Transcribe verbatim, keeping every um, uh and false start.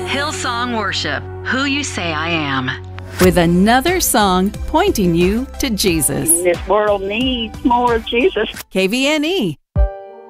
Hillsong Worship, Who You Say I Am. With another song pointing you to Jesus. This world needs more of Jesus. K V N E,